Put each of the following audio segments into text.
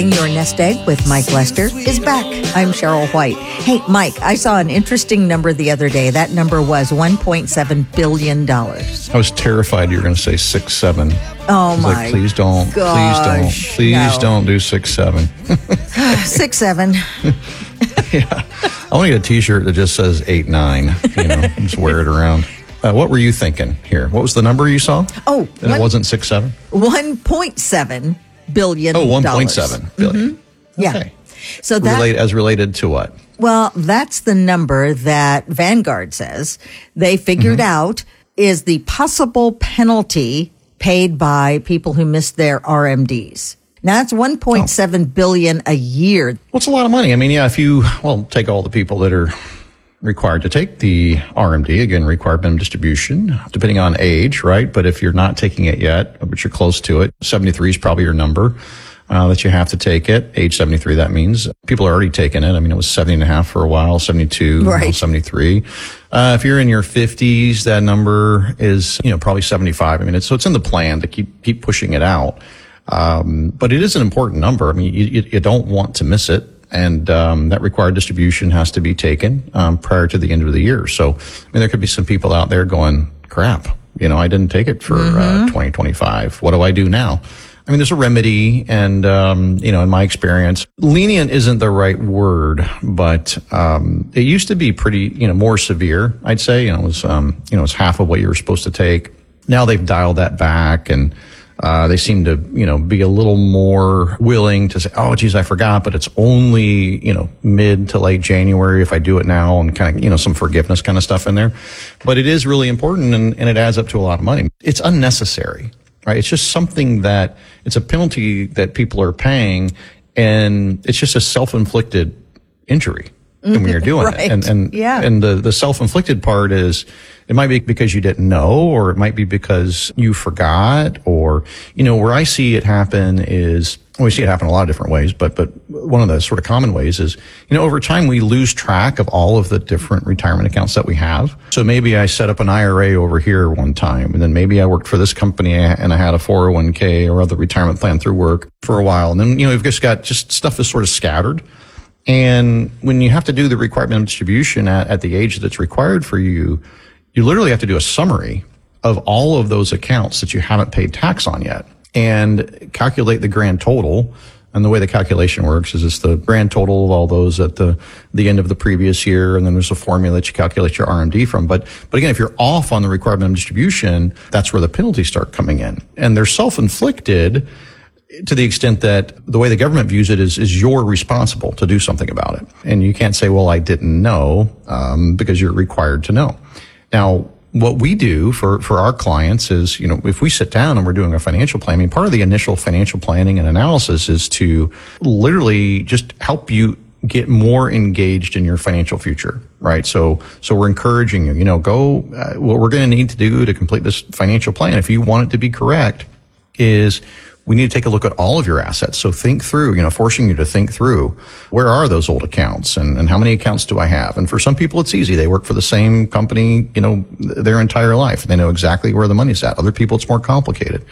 Your Nest Egg with Mike Lester is back. I'm Cheryl White. Hey, Mike, I saw an interesting number the other day. That number was $1.7 billion. I was terrified you were going to say 6'7". Oh, my like, please don't. gosh, Please don't do 6'7". 6'7". Yeah. I want to get a T-shirt that just says 8'9". Just wear it around. What were you thinking here? What was the number you saw? Oh. And it wasn't 6'7"? $1.7 billion. Oh, 1.7 billion. Mm-hmm. Yeah. Okay. So that as related to what? Well, that's the number that Vanguard says they figured out is the possible penalty paid by people who missed their RMDs. Now that's $1.7 billion a year. Well, it's a lot of money. I mean, yeah, if you take all the people that are required to take the RMD, again, required minimum distribution, depending on age, right? But if you're not taking it yet, but you're close to it, 73 is probably your number that you have to take it. Age 73, that means people are already taking it. I mean, it was 70 and a half for a while, 72, right. 73. If you're in your 50s, that number is, probably 75. I mean, it's in the plan to keep pushing it out. But it is an important number. I mean, you don't want to miss it. And that required distribution has to be taken prior to the end of the year. So, I mean, there could be some people out there going, crap, I didn't take it for 2025. What do I do now? I mean, there's a remedy. And, in my experience, lenient isn't the right word, but it used to be pretty, more severe, I'd say. It was half of what you were supposed to take. Now they've dialed that back, and they seem to, be a little more willing to say, oh, geez, I forgot, but it's only, mid to late January if I do it now, and kind of, some forgiveness kind of stuff in there. But it is really important, and it adds up to a lot of money. It's unnecessary, right? It's just something that it's a penalty that people are paying, and it's just a self-inflicted injury when you're doing right. it. And the self-inflicted part is, it might be because you didn't know, or it might be because you forgot, or, where I see it happen is, we see it happen a lot of different ways, but one of the sort of common ways is, over time we lose track of all of the different retirement accounts that we have. So maybe I set up an IRA over here one time, and then maybe I worked for this company and I had a 401k or other retirement plan through work for a while. And then, we've just got stuff is sort of scattered. And when you have to do the required minimum distribution at the age that's required for you, you literally have to do a summary of all of those accounts that you haven't paid tax on yet and calculate the grand total. And the way the calculation works is it's the grand total of all those at the end of the previous year. And then there's a formula that you calculate your RMD from. But again, if you're off on the required minimum distribution, that's where the penalties start coming in. And they're self-inflicted to the extent that the way the government views it is you're responsible to do something about it. And you can't say, well, I didn't know, because you're required to know. Now, what we do for our clients is, if we sit down and we're doing a financial plan, I mean, part of the initial financial planning and analysis is to literally just help you get more engaged in your financial future, right? So we're encouraging you, go, what we're going to need to do to complete this financial plan, if you want it to be correct, is we need to take a look at all of your assets. So think through, forcing you to think through, where are those old accounts and how many accounts do I have? And for some people, it's easy. They work for the same company, their entire life. They know exactly where the money's at. Other people, it's more complicated.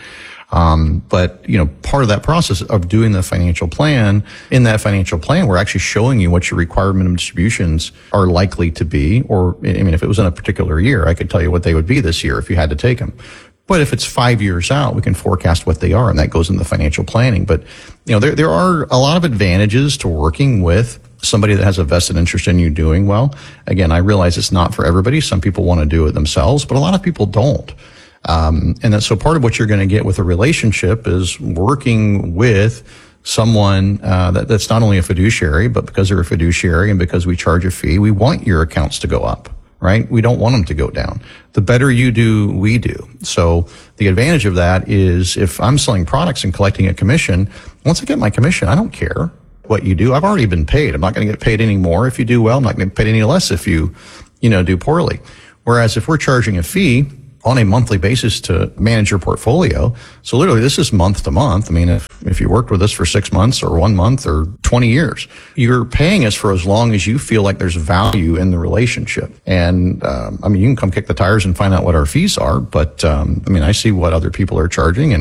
But part of that process of doing the financial plan, in that financial plan, we're actually showing you what your required minimum distributions are likely to be. Or, if it was in a particular year, I could tell you what they would be this year if you had to take them. But if it's 5 years out, we can forecast what they are, and that goes into financial planning. But, there are a lot of advantages to working with somebody that has a vested interest in you doing well. Again, I realize it's not for everybody. Some people want to do it themselves, but a lot of people don't. So part of what you're going to get with a relationship is working with someone that's not only a fiduciary, but because they're a fiduciary and because we charge a fee, we want your accounts to go up. Right? We don't want them to go down. The better you do, we do. So the advantage of that is if I'm selling products and collecting a commission, once I get my commission, I don't care what you do. I've already been paid. I'm not going to get paid any more if you do well. I'm not going to get paid any less if you do poorly. Whereas if we're charging a fee on a monthly basis to manage your portfolio. So literally this is month to month. I mean, if you worked with us for 6 months or 1 month or 20 years, you're paying us for as long as you feel like there's value in the relationship. And, you can come kick the tires and find out what our fees are. But, I see what other people are charging. And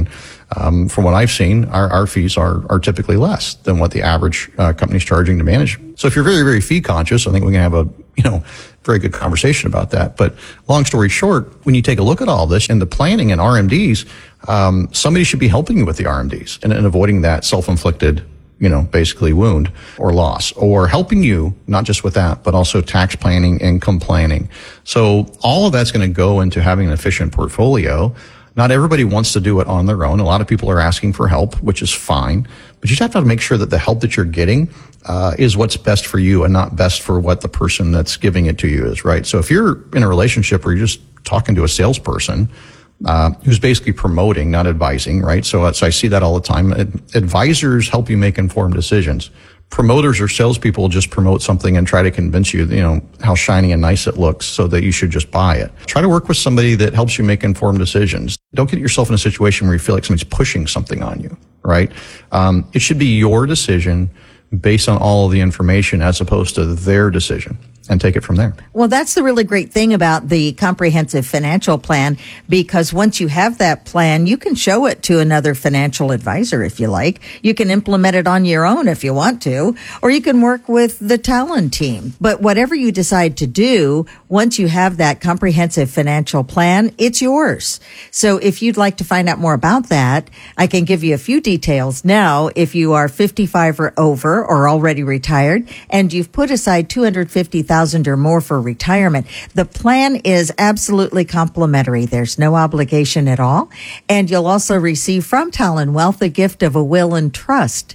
From what I've seen, our fees are typically less than what the average company's charging to manage. So if you're very, very fee conscious, I think we can have a very good conversation about that. But long story short, when you take a look at all this and the planning and RMDs, somebody should be helping you with the RMDs and avoiding that self-inflicted, basically wound or loss, or helping you not just with that, but also tax planning, income planning. So all of that's going to go into having an efficient portfolio. Not everybody wants to do it on their own. A lot of people are asking for help, which is fine, but you just have to make sure that the help that you're getting is what's best for you and not best for what the person that's giving it to you is, right? So if you're in a relationship where you're just talking to a salesperson who's basically promoting, not advising, right? So I see that all the time. Advisors help you make informed decisions. Promoters or salespeople just promote something and try to convince you, how shiny and nice it looks so that you should just buy it. Try to work with somebody that helps you make informed decisions. Don't get yourself in a situation where you feel like somebody's pushing something on you, right? It should be your decision based on all of the information as opposed to their decision, and take it from there. Well, that's the really great thing about the comprehensive financial plan, because once you have that plan, you can show it to another financial advisor if you like. You can implement it on your own if you want to, or you can work with the Talon team. But whatever you decide to do, once you have that comprehensive financial plan, it's yours. So if you'd like to find out more about that, I can give you a few details now. If you are 55 or over or already retired and you've put aside $250,000 or more for retirement, the plan is absolutely complimentary. There's no obligation at all. And you'll also receive from Talon Wealth a gift of a will and trust.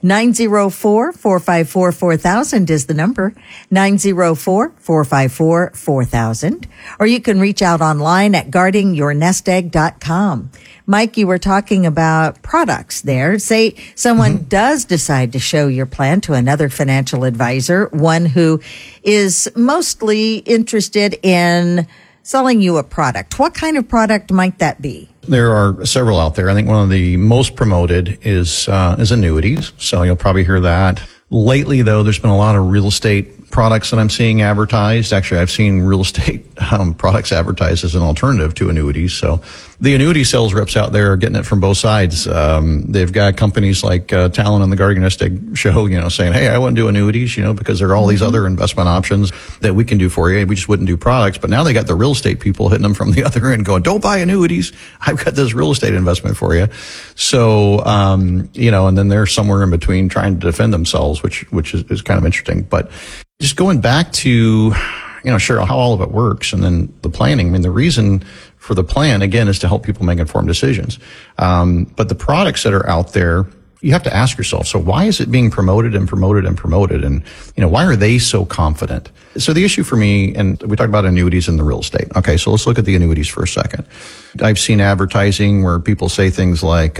904-454-4000 is the number. 904-454-4000. Or you can reach out online at guardingyournestegg.com. Mike, you were talking about products there. Say someone does decide to show your plan to another financial advisor, one who is mostly interested in selling you a product. What kind of product might that be? There are several out there. I think one of the most promoted is annuities. So you'll probably hear that. Lately, though, there's been a lot of real estate products that I'm seeing advertised. Actually, I've seen real estate products advertised as an alternative to annuities. So the annuity sales reps out there are getting it from both sides. They've got companies like Talon on the Guarding Your Nest Egg show, saying, hey, I wouldn't do annuities, because there are all these other investment options that we can do for you. We just wouldn't do products. But now they got the real estate people hitting them from the other end going, don't buy annuities. I've got this real estate investment for you. So, and then they're somewhere in between trying to defend themselves, which is kind of interesting. But just going back to, Cheryl, how all of it works and then the planning. I mean, the reason for the plan, again, is to help people make informed decisions. But the products that are out there, you have to ask yourself, so why is it being promoted and promoted and promoted? And, why are they so confident? So the issue for me, and we talked about annuities and the real estate. Okay, so let's look at the annuities for a second. I've seen advertising where people say things like,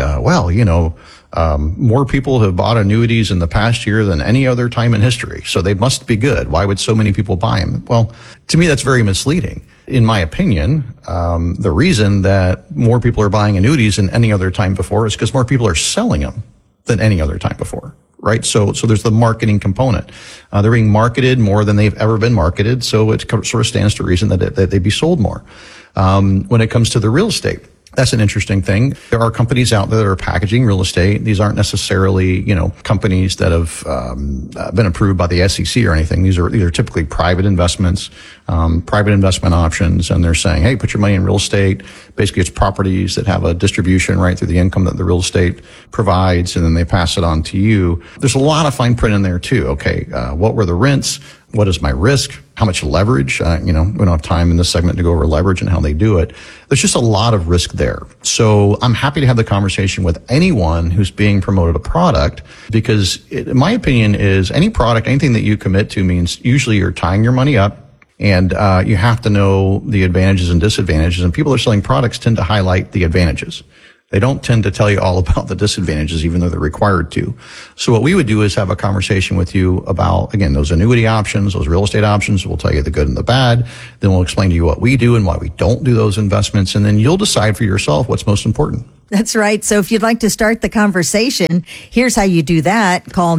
more people have bought annuities in the past year than any other time in history. So they must be good. Why would so many people buy them? Well, to me, that's very misleading. In my opinion, the reason that more people are buying annuities than any other time before is because more people are selling them than any other time before, right? So there's the marketing component. They're being marketed more than they've ever been marketed. So it sort of stands to reason that they be sold more. When it comes to the real estate, that's an interesting thing. There are companies out there that are packaging real estate. These aren't necessarily, companies that have been approved by the SEC or anything. These are typically private investments, private investment options, and they're saying, hey, put your money in real estate. Basically, it's properties that have a distribution right through the income that the real estate provides, and then they pass it on to you. There's a lot of fine print in there too. Okay, what were the rents? What is my risk? How much leverage? We don't have time in this segment to go over leverage and how they do it. There's just a lot of risk there. So I'm happy to have the conversation with anyone who's being promoted a product, because in my opinion is any product, anything that you commit to means usually you're tying your money up, and you have to know the advantages and disadvantages. And people that are selling products tend to highlight the advantages. They don't tend to tell you all about the disadvantages, even though they're required to. So what we would do is have a conversation with you about, again, those annuity options, those real estate options. We'll tell you the good and the bad. Then we'll explain to you what we do and why we don't do those investments. And then you'll decide for yourself what's most important. That's right. So if you'd like to start the conversation, here's how you do that. Call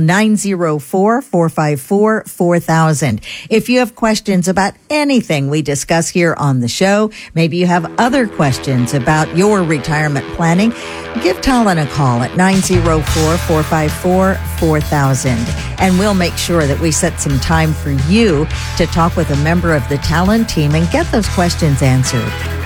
904-454-4000. If you have questions about anything we discuss here on the show, maybe you have other questions about your retirement planning, give Talon a call at 904-454-4000. And we'll make sure that we set some time for you to talk with a member of the Talon team and get those questions answered.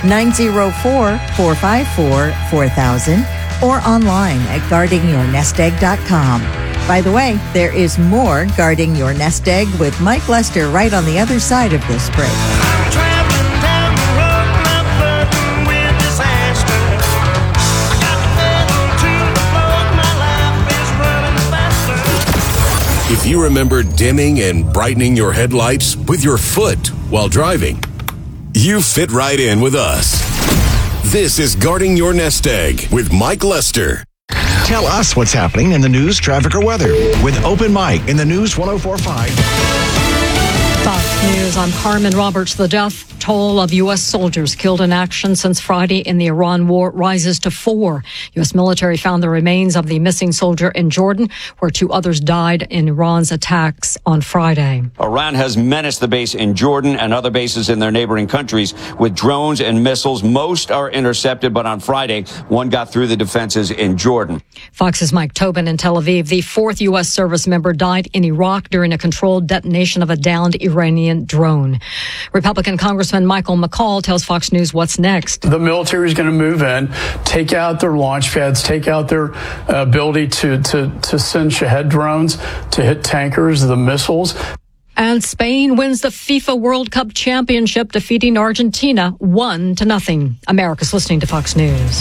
904-454-4000 or online at guardingyournestegg.com. By the way, there is more Guarding Your Nest Egg with Mike Lester right on the other side of this break. Traveling down the road, not flirting with disaster. I got the pedal to the floor, my life is running faster. If you remember dimming and brightening your headlights with your foot while driving, you fit right in with us. This is Guarding Your Nest Egg with Mike Lester. Tell us what's happening in the news, traffic, or weather with Open Mike in the News 104.5. Fox News, I'm Carmen Roberts. The death toll of U.S. soldiers killed in action since Friday in the Iran war rises to 4. U.S. military found the remains of the missing soldier in Jordan, where 2 others died in Iran's attacks on Friday. Iran has menaced the base in Jordan and other bases in their neighboring countries with drones and missiles. Most are intercepted, but on Friday, one got through the defenses in Jordan. Fox's Mike Tobin in Tel Aviv. The 4th U.S. service member died in Iraq during a controlled detonation of a downed Iranian drone. Republican Congressman Michael McCall tells Fox News what's next. The military is going to move in, take out their launch pads, take out their ability to send Shahed drones to hit tankers, the missiles. And Spain wins the FIFA World Cup championship, defeating Argentina 1-0. America's listening to Fox News.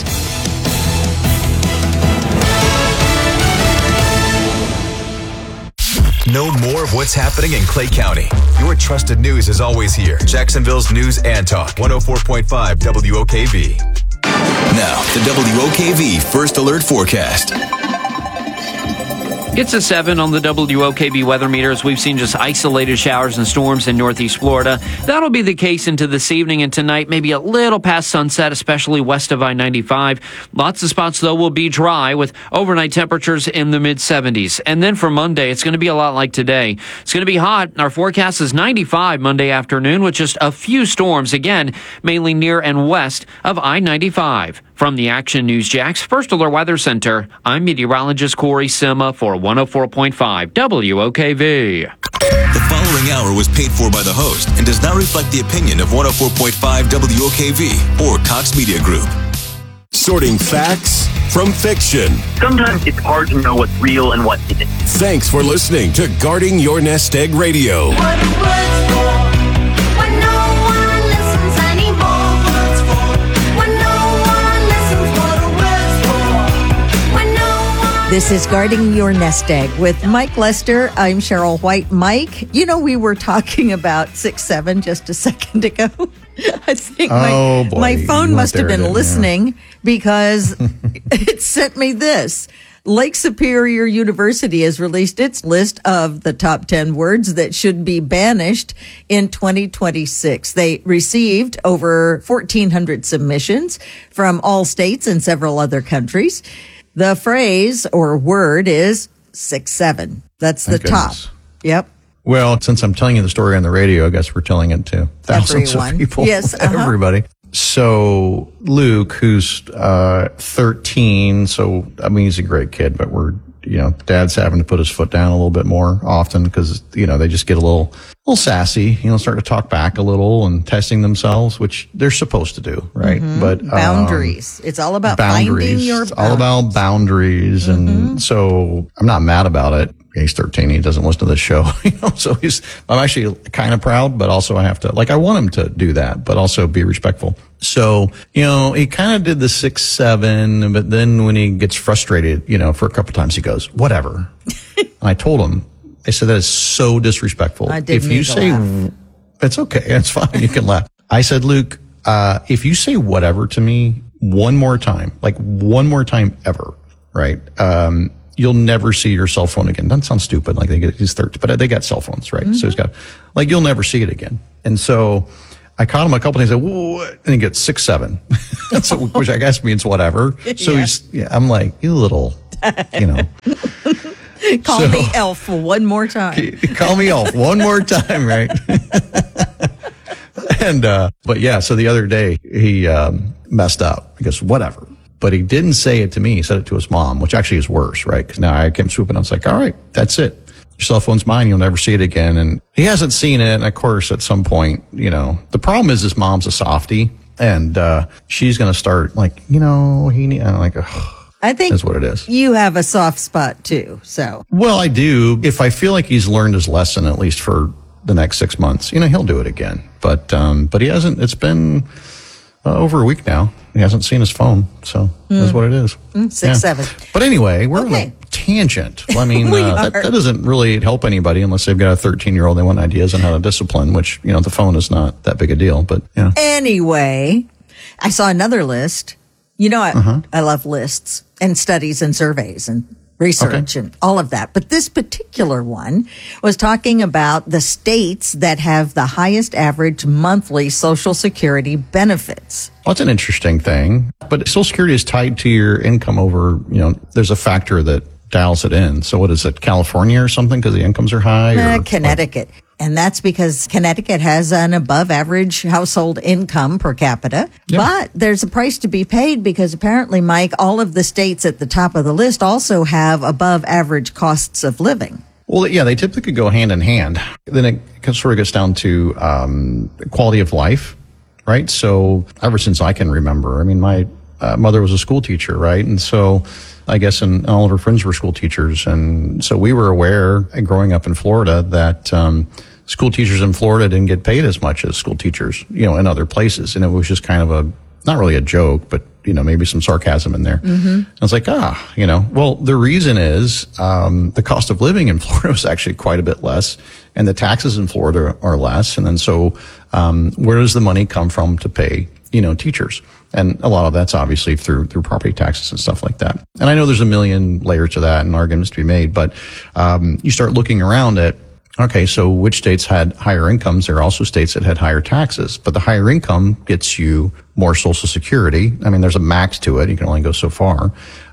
Know more of what's happening in Clay County. Your trusted news is always here. Jacksonville's News and Talk, 104.5 WOKV. Now, the WOKV First Alert Forecast. It's a 7 on the WOKV weather meter as we've seen just isolated showers and storms in northeast Florida. That'll be the case into this evening and tonight, maybe a little past sunset, especially west of I-95. Lots of spots, though, will be dry with overnight temperatures in the mid-70s. And then for Monday, it's going to be a lot like today. It's going to be hot. Our forecast is 95 Monday afternoon with just a few storms, again, mainly near and west of I-95. From the Action News Jax First Alert Weather Center, I'm meteorologist Corey Sima for 104.5 WOKV. The following hour was paid for by the host and does not reflect the opinion of 104.5 WOKV or Cox Media Group. Sorting facts from fiction. Sometimes it's hard to know what's real and what isn't. Thanks for listening to Guarding Your Nest Egg Radio. What are words for? When no one listens anymore. Words for? When no one listens. What are words for? When no one. This is Guarding Your Nest Egg with Mike Lester. I'm Cheryl White. Mike, you know, we were talking about 6-7 just a second ago. I think my phone must have been listening because it sent me this. Lake Superior University has released its list of the top 10 words that should be banished in 2026. They received over 1,400 submissions from all states and several other countries. The phrase or word is 6-7. That's the top. Yep. Well, since I'm telling you the story on the radio, I guess we're telling it to thousands of people. Yes, everybody. So Luke, who's 13, so I mean he's a great kid, but Dad's having to put his foot down a little bit more often because they just get a little sassy, start to talk back a little and testing themselves, which they're supposed to do, right? Mm-hmm. But boundaries. It's all about finding your boundaries. It's all about boundaries, and so I'm not mad about it. He's 13. He doesn't listen to this show, so I'm actually kind of proud, but also I want him to do that, but also be respectful. So, he kind of did the 6-7, but then when he gets frustrated, for a couple times he goes, whatever. And I told him, I said, that is so disrespectful. I didn't need to laugh. It's okay. It's fine. You can laugh. I said, Luke, if you say whatever to me one more time ever, right? You'll never see your cell phone again. Doesn't sound stupid. He's 13, but they got cell phones, right? Mm-hmm. So he's got, you'll never see it again. And so I caught him a couple days, and he gets 6-7, so, which I guess means whatever. So I'm like, you little, Call me Elf one more time. Call me Elf one more time, right? And, but yeah, so the other day he messed up because whatever. But he didn't say it to me. He said it to his mom, which actually is worse, right? Because now I came swooping. I was like, all right, that's it. Your cell phone's mine. You'll never see it again. And he hasn't seen it. And of course, at some point, the problem is his mom's a softie, and she's going to start like, I'm like, ugh, I think that's what it is. You have a soft spot too. So, well, I do. If I feel like he's learned his lesson, at least for the next 6 months, he'll do it again. But he hasn't. It's been over a week now. He hasn't seen his phone, so that's what it is. 6-7. But anyway, we're on a tangent. I mean, that doesn't really help anybody unless they've got a 13-year-old. They want ideas on how to discipline, which, the phone is not that big a deal. But Anyway, I saw another list. I love lists and studies and surveys and research and all of that. But this particular one was talking about the states that have the highest average monthly Social Security benefits. Well, that's an interesting thing. But Social Security is tied to your income over, there's a factor that dials it in. So what is it, California or something because the incomes are high? Connecticut. And that's because Connecticut has an above average household income per capita. Yep. But there's a price to be paid because apparently, Mike, all of the states at the top of the list also have above average costs of living. Well, yeah, they typically go hand in hand. Then it sort of gets down to quality of life, right? So ever since I can remember, my mother was a school teacher, right? And so I guess and all of her friends were school teachers. And so we were aware growing up in Florida that school teachers in Florida didn't get paid as much as school teachers, in other places. And it was just kind of not really a joke, but, maybe some sarcasm in there. Mm-hmm. I was like, well, the reason is the cost of living in Florida was actually quite a bit less, and the taxes in Florida are less. And then so where does the money come from to pay, teachers? And a lot of that's obviously through property taxes and stuff like that. And I know there's a million layers to that and arguments to be made, but you start looking around at, okay, so which states had higher incomes? There are also states that had higher taxes, but the higher income gets you more Social Security. There's a max to it. You can only go so far.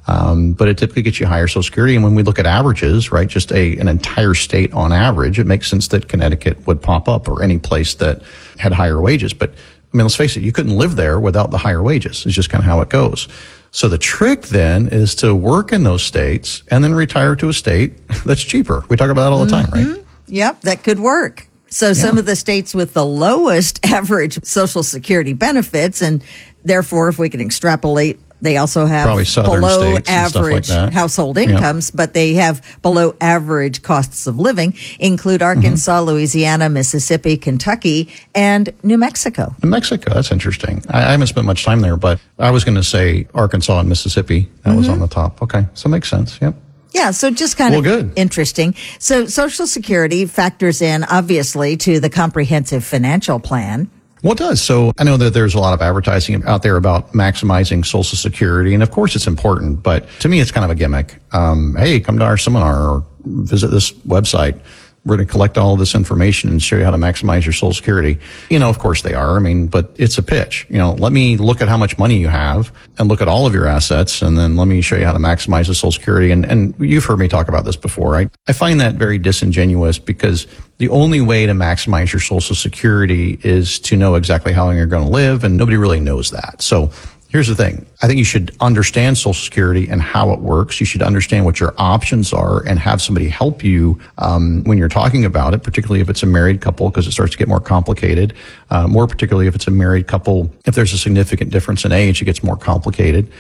But it typically gets you higher Social Security. And when we look at averages, right, just an entire state on average, it makes sense that Connecticut would pop up or any place that had higher wages. But let's face it, you couldn't live there without the higher wages. It's just kind of how it goes. So the trick then is to work in those states and then retire to a state that's cheaper. We talk about that all the time, right? Yep, that could work. So some of the states with the lowest average Social Security benefits, and therefore, if we can extrapolate, they also have below average household incomes, but they have below average costs of living, include Arkansas, Louisiana, Mississippi, Kentucky, and New Mexico. New Mexico, that's interesting. I haven't spent much time there, but I was going to say Arkansas and Mississippi. That was on the top. Okay, so it makes sense. Yep. Yeah, so just kind of interesting. So Social Security factors in, obviously, to the comprehensive financial plan. Well, it does. So I know that there's a lot of advertising out there about maximizing Social Security. And of course, it's important. But to me, it's kind of a gimmick. Hey, come to our seminar or visit this website. We're going to collect all of this information and show you how to maximize your Social Security. Of course they are. But it's a pitch. Let me look at how much money you have and look at all of your assets. And then let me show you how to maximize the Social Security. And you've heard me talk about this before, right? I find that very disingenuous because the only way to maximize your Social Security is to know exactly how long you're going to live. And nobody really knows that. So here's the thing. I think you should understand Social Security and how it works. You should understand what your options are and have somebody help you when you're talking about it, particularly if it's a married couple, because it starts to get more complicated. More particularly if it's a married couple, if there's a significant difference in age, it gets more complicated.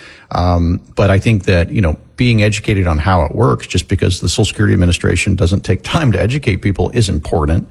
But I think that, being educated on how it works, just because the Social Security Administration doesn't take time to educate people, is important.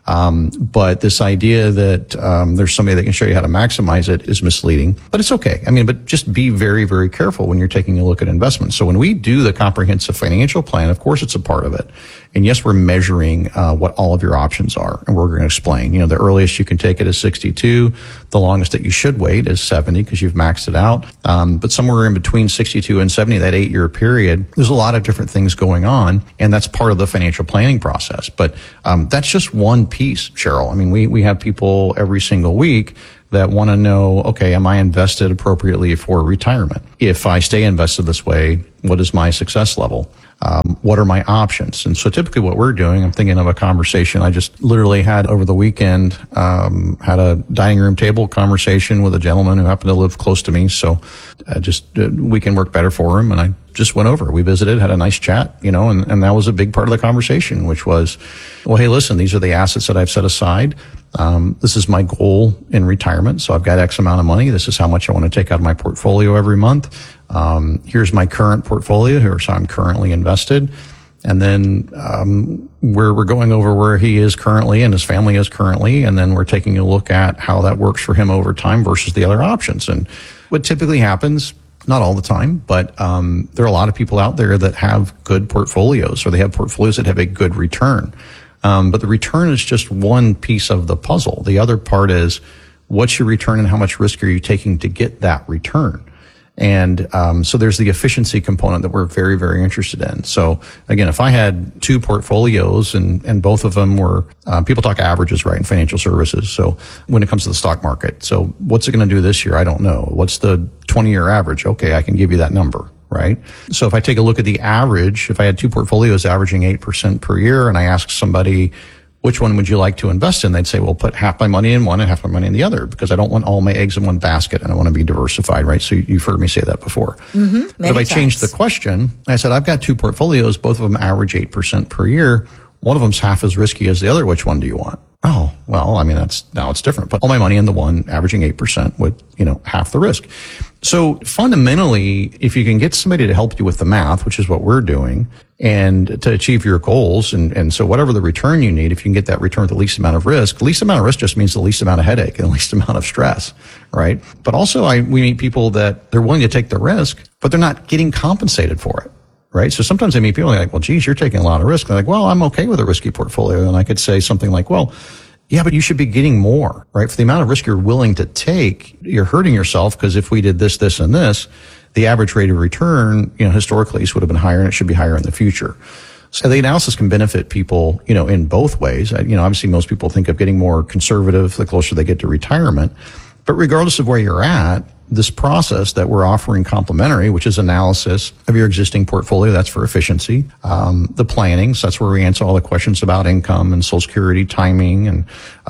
But this idea that there's somebody that can show you how to maximize it is misleading. But it's okay. But just be very, very careful when you're taking a look at investments. So when we do the comprehensive financial plan, of course it's a part of it. And yes, we're measuring what all of your options are, and we're going to explain. The earliest you can take it is 62. The longest that you should wait is 70 because you've maxed it out. But somewhere in between 62 and 70, that 8-year period, there's a lot of different things going on, and that's part of the financial planning process. But that's just one piece, Cheryl. I mean, we have people every single week that want to know, okay, am I invested appropriately for retirement? If I stay invested this way, what is my success level? What are my options? And so typically what we're doing, I'm thinking of a conversation I just literally had over the weekend, had a dining room table conversation with a gentleman who happened to live close to me. So we can work better for him. And I just went over, we visited, had a nice chat, and that was a big part of the conversation, which was, well, hey, listen, these are the assets that I've set aside. This is my goal in retirement. So I've got X amount of money. This is how much I want to take out of my portfolio every month. Here's my current portfolio. Here's how I'm currently invested. And then, we're going over where he is currently and his family is currently. And then we're taking a look at how that works for him over time versus the other options. And what typically happens, not all the time, but, there are a lot of people out there that have good portfolios, or they have portfolios that have a good return. But the return is just one piece of the puzzle. The other part is, what's your return and how much risk are you taking to get that return? And so there's the efficiency component that we're very, very interested in. So again, if I had two portfolios and both of them were, people talk averages, right, in financial services. So when it comes to the stock market, so what's it going to do this year? I don't know. What's the 20-year average? Okay, I can give you that number, right? So if I take a look at the average, if I had two portfolios averaging 8% per year and I ask somebody, which one would you like to invest in? They'd say, well, put half my money in one and half my money in the other, because I don't want all my eggs in one basket and I want to be diversified, right? So you've heard me say that before. Mm-hmm. But if I changed the question, I said, I've got two portfolios, both of them average 8% per year. One of them's half as risky as the other. Which one do you want? Oh, well, I mean, now it's different. Put all my money in the one averaging 8% with, half the risk. So fundamentally, if you can get somebody to help you with the math, which is what we're doing, and to achieve your goals, and so whatever the return you need, if you can get that return with the least amount of risk just means the least amount of headache and the least amount of stress, right? But also we meet people that they're willing to take the risk, but they're not getting compensated for it. Right. So sometimes I meet people like, well, geez, you're taking a lot of risk. They're like, well, I'm okay with a risky portfolio. And I could say something like, well, yeah, but you should be getting more, right? For the amount of risk you're willing to take, you're hurting yourself, because if we did this, this, and this, the average rate of return, historically would have been higher, and it should be higher in the future. So the analysis can benefit people, in both ways. Obviously most people think of getting more conservative the closer they get to retirement. But regardless of where you're at, this process that we're offering complimentary, which is analysis of your existing portfolio, that's for efficiency. The planning, so that's where we answer all the questions about income and Social Security timing and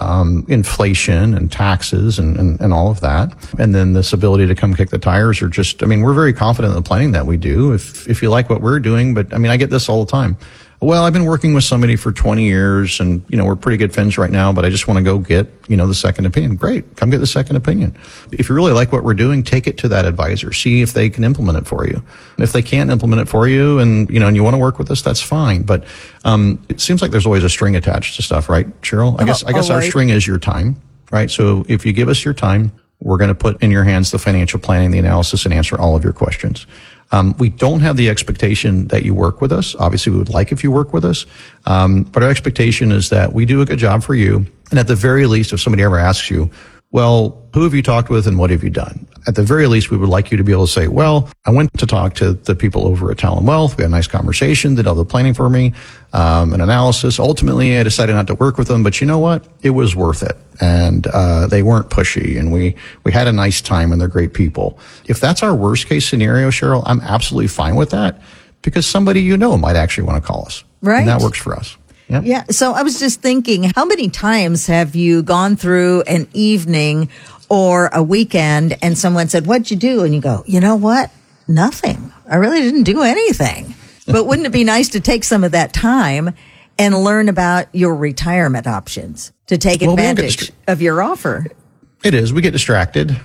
inflation and taxes and all of that. And then this ability to come kick the tires, or we're very confident in the planning that we do. If you like what we're doing, but I get this all the time. Well, I've been working with somebody for 20 years and, we're pretty good friends right now, but I just want to go get, the second opinion. Great. Come get the second opinion. If you really like what we're doing, take it to that advisor. See if they can implement it for you. If they can't implement it for you and you want to work with us, that's fine. But, it seems like there's always a string attached to stuff, right, Cheryl? I guess our string is your time, right? So if you give us your time, we're going to put in your hands the financial planning, the analysis, and answer all of your questions. We don't have the expectation that you work with us. Obviously, we would like if you work with us. But our expectation is that we do a good job for you. And at the very least, if somebody ever asks you, well, who have you talked with and what have you done? At the very least, we would like you to be able to say, well, I went to talk to the people over at Talon Wealth. We had a nice conversation, did all the planning for me, an analysis. Ultimately, I decided not to work with them, but you know what? It was worth it. And, they weren't pushy, and we had a nice time, and they're great people. If that's our worst case scenario, Cheryl, I'm absolutely fine with that, because somebody might actually want to call us. Right. And that works for us. Yep. Yeah. So I was just thinking, how many times have you gone through an evening or a weekend and someone said, what'd you do? And you go, you know what? Nothing. I really didn't do anything. But wouldn't it be nice to take some of that time and learn about your retirement options to take advantage of your offer? It is. We get distracted,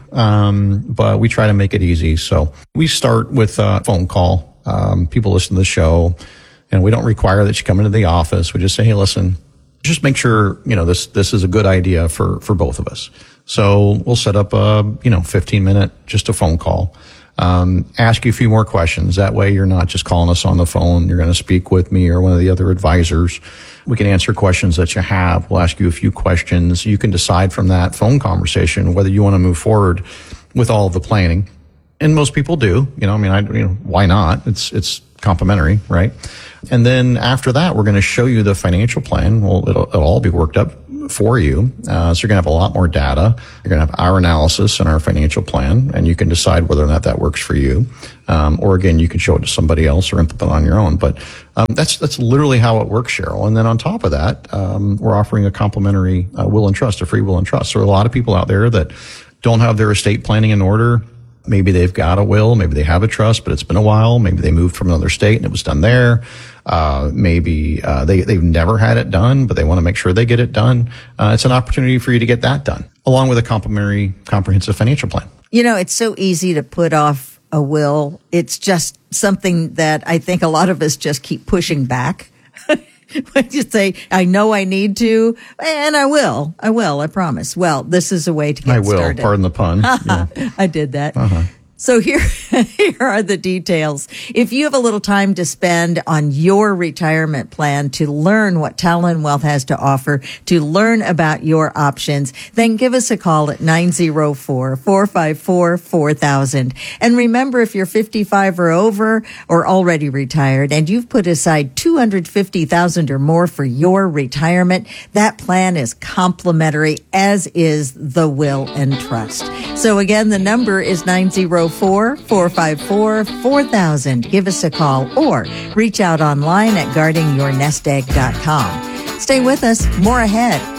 but we try to make it easy. So we start with a phone call. People listen to the show. And we don't require that you come into the office. We just say, hey, listen, just make sure, this is a good idea for both of us. So we'll set up a, 15-minute, just a phone call. Ask you a few more questions. That way you're not just calling us on the phone. You're going to speak with me or one of the other advisors. We can answer questions that you have. We'll ask you a few questions. You can decide from that phone conversation whether you want to move forward with all of the planning. And most people do, why not? It's complimentary, right? And then after that, we're going to show you the financial plan. Well, it'll all be worked up for you. So you're going to have a lot more data. You're going to have our analysis and our financial plan, and you can decide whether or not that works for you. Or again, you can show it to somebody else or implement it on your own. But that's literally how it works, Cheryl. And then on top of that, we're offering a complimentary will and trust, a free will and trust. So there are a lot of people out there that don't have their estate planning in order. Maybe they've got a will, maybe they have a trust, but it's been a while. Maybe they moved from another state and it was done there. Maybe they've never had it done, but they want to make sure they get it done. It's an opportunity for you to get that done, along with a complimentary comprehensive financial plan. You know, it's so easy to put off a will. It's just something that I think a lot of us just keep pushing back. When you say, I know I need to, and I will, I promise. Well, this is a way to get started. Pardon the pun. Yeah. I did that. So here are the details. If you have a little time to spend on your retirement plan to learn what Talon Wealth has to offer, to learn about your options, then give us a call at 904-454-4000. And remember, if you're 55 or over or already retired and you've put aside $250,000 or more for your retirement, that plan is complimentary, as is the will and trust. So again, the number is 904-454-4000. Give us a call or reach out online at guardingyournestegg.com. Stay with us. More ahead.